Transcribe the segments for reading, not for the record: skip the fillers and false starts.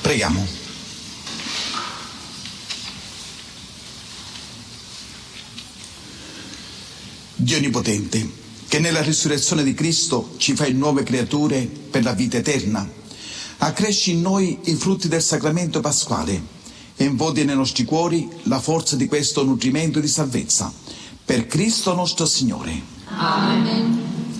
Preghiamo. Dio Onnipotente, che nella risurrezione di Cristo ci fai nuove creature per la vita eterna, accresci in noi i frutti del sacramento pasquale e invodi nei nostri cuori la forza di questo nutrimento di salvezza. Per Cristo nostro Signore. Amen.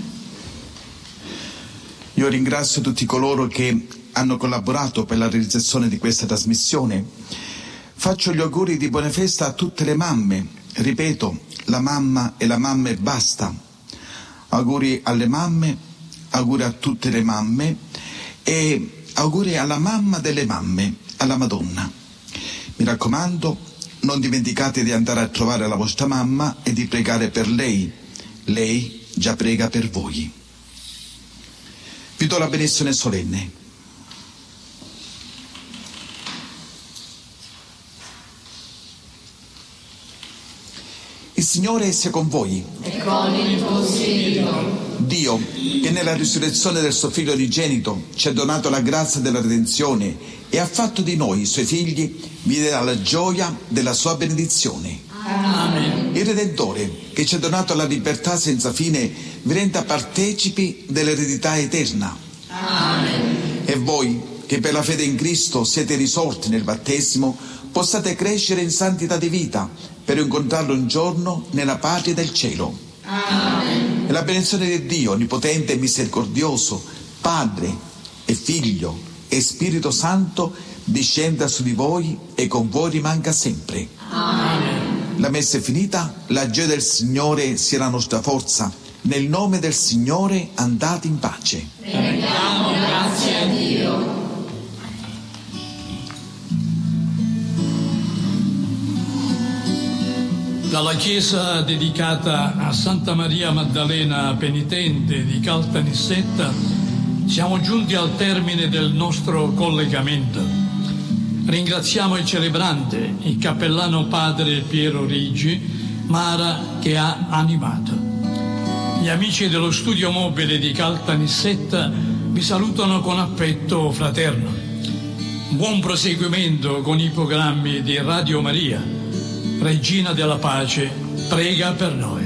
Io ringrazio tutti coloro che hanno collaborato per la realizzazione di questa trasmissione. Faccio gli auguri di buona festa a tutte le mamme. Ripeto, la mamma e la mamma e basta. Auguri alle mamme, auguri a tutte le mamme e auguri alla mamma delle mamme, alla Madonna. Mi raccomando, non dimenticate di andare a trovare la vostra mamma e di pregare per lei. Lei già prega per voi. Vi do la benedizione solenne. Il Signore sia con voi. E con il tuo spirito. Dio, che nella risurrezione del suo Figlio unigenito ci ha donato la grazia della redenzione e ha fatto di noi, i suoi figli, vi dia la gioia della sua benedizione. Amen. Il Redentore, che ci ha donato la libertà senza fine, vi renda partecipi dell'eredità eterna. Amen. E voi, che per la fede in Cristo siete risorti nel battesimo, possate crescere in santità di vita, per incontrarlo un giorno nella patria del cielo. Amen. E la benedizione di Dio, onnipotente e misericordioso, Padre e Figlio e Spirito Santo, discenda su di voi e con voi rimanga sempre. Amen. La messa è finita, la gioia del Signore sia la nostra forza. Nel nome del Signore andate in pace. Rendiamo grazie a Dio. Dalla chiesa dedicata a Santa Maria Maddalena Penitente di Caltanissetta siamo giunti al termine del nostro collegamento. Ringraziamo il celebrante, il cappellano padre Piero Rigi, Mara, che ha animato. Gli amici dello studio mobile di Caltanissetta vi salutano con affetto fraterno. Buon proseguimento con i programmi di Radio Maria. Regina della Pace, prega per noi.